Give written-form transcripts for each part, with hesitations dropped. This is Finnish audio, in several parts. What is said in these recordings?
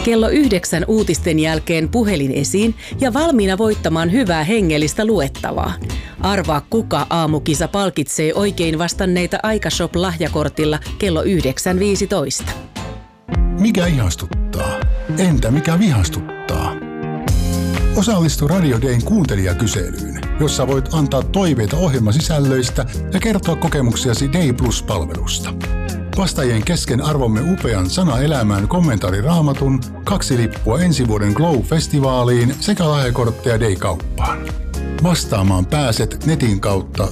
Kello 9 uutisten jälkeen puhelin esiin ja valmiina voittamaan hyvää hengellistä luettavaa. Arvaa, kuka aamukisa palkitsee oikein vastanneita Aikashop-lahjakortilla kello 9.15. Mikä ihastuttaa? Entä mikä vihastuttaa? Osallistu Radio Dayn kuuntelijakyselyyn, jossa voit antaa toiveita ohjelmasisällöistä ja kertoa kokemuksiasi Day Plus-palvelusta. Vastaajien kesken arvomme upean Sana elämään kommentaariraamatun, 2 lippua ensi vuoden Glow-festivaaliin sekä lahjakortteja Day-kauppaan. Vastaamaan pääset netin kautta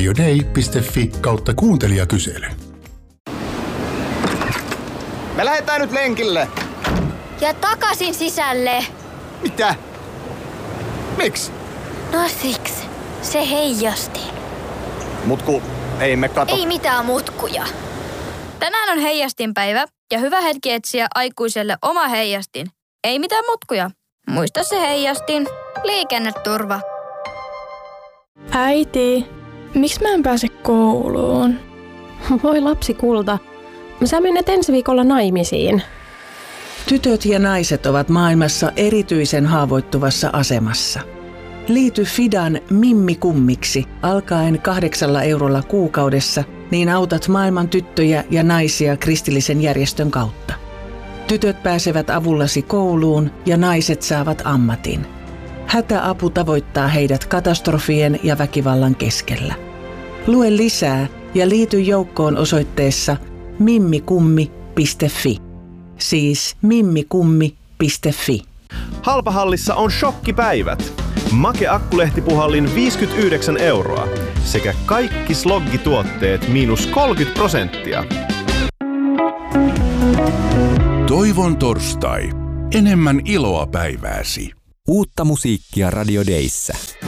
radioday.fi/kuuntelijakysely. Me lähdetään nyt lenkille. Ja takaisin sisälle. Mitä? Miksi? No siksi. Se heijasti. Mutku, ei me kato. Ei mitään mutkuja. Tänään on heijastinpäivä ja hyvä hetki etsiä aikuiselle oma heijastin. Ei mitään mutkuja. Muista se heijastin. Liikenneturva. Äiti, miksi mä en pääse kouluun? Voi lapsi kulta. Sä menet ensi viikolla naimisiin. Tytöt ja naiset ovat maailmassa erityisen haavoittuvassa asemassa. Liity Fidan Mimmi-kummiksi alkaen 8 eurolla kuukaudessa, niin autat maailman tyttöjä ja naisia kristillisen järjestön kautta. Tytöt pääsevät avullasi kouluun ja naiset saavat ammatin. Hätäapu tavoittaa heidät katastrofien ja väkivallan keskellä. Lue lisää ja liity joukkoon osoitteessa mimmikummi.fi. Siis mimmikummi.fi. Halpahallissa on shokkipäivät. Make Akkulehtipuhallin 59 euroa sekä kaikki sloggituotteet -30%. Toivon torstai. Enemmän iloa päivääsi. Uutta musiikkia Radio Dayssä.